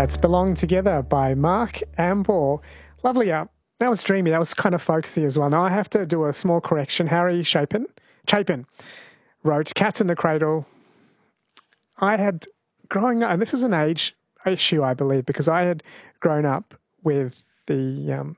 That's Belong Together by Mark Ambour. Lovely. That was dreamy. That was kind of folksy as well. Now I have to do a small correction. Harry Chapin wrote Cats in the Cradle. I had, growing up, and this is an age issue, I believe, because I had grown up with the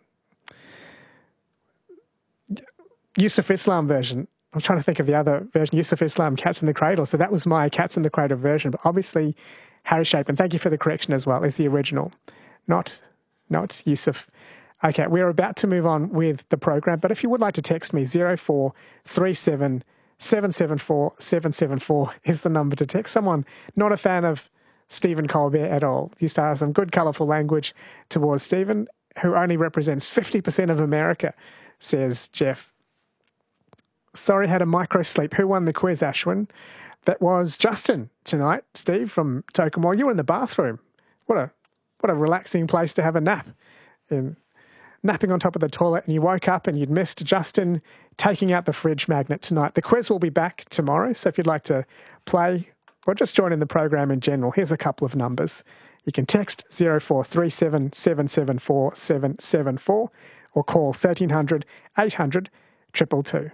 Yusuf Islam version. I'm trying to think of the other version, Yusuf Islam, Cats in the Cradle. So that was my Cats in the Cradle version. But obviously, Harry Chapin, thank you for the correction as well, is the original, not Yusuf. Okay, we're about to move on with the program, but if you would like to text me, 0437 774 774 is the number to text. Someone not a fan of Stephen Colbert at all. Used to have some good, colourful language towards Stephen, who only represents 50% of America, says Jeff. Sorry, had a micro sleep. Who won the quiz, Ashwin? That was Justin tonight, Steve, from Tokemwell. You were in the bathroom. What a relaxing place to have a nap. Napping on top of the toilet, and you woke up and you'd missed Justin taking out the fridge magnet tonight. The quiz will be back tomorrow, so if you'd like to play or just join in the program in general, here's a couple of numbers. You can text 0437 774 774 or call 1300 800 222.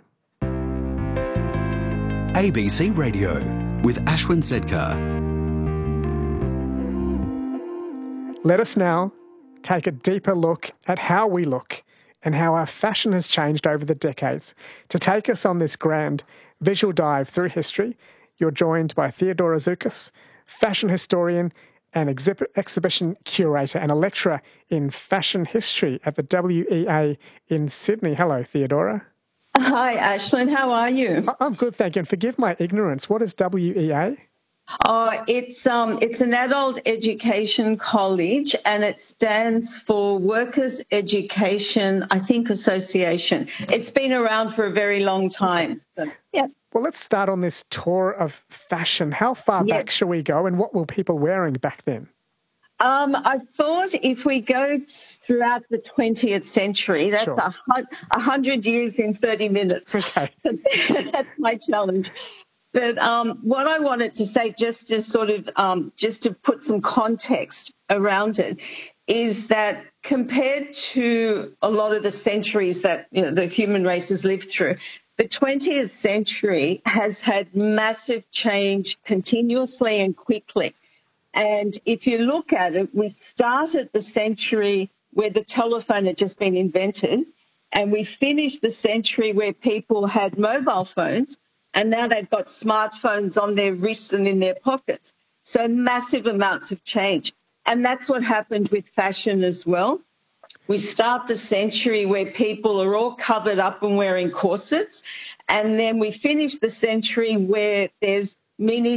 ABC Radio with Ashwin Sedkar. Let us now take a deeper look at how we look and how our fashion has changed over the decades. To take us on this grand visual dive through history, you're joined by Theodora Zoukas, fashion historian and exhibition curator and a lecturer in fashion history at the WEA in Sydney. Hello, Theodora. Hi, Ashlyn. How are you? I'm good, thank you. And forgive my ignorance. What is WEA? It's an adult education college, and it stands for Workers' Education, I think, Association. It's been around for a very long time. So, yeah. Well, let's start on this tour of fashion. How far back shall we go, and what were people wearing back then? I thought if we go throughout the 20th century, that's 100 years in 30 minutes. Okay. That's my challenge. But what I wanted to say, just to put some context around it, is that compared to a lot of the centuries that the human race has lived through, the 20th century has had massive change continuously and quickly. And if you look at it, we started the century where the telephone had just been invented, and we finished the century where people had mobile phones, and now they've got smartphones on their wrists and in their pockets. So massive amounts of change. And that's what happened with fashion as well. We start the century where people are all covered up and wearing corsets, and then we finish the century where there's mini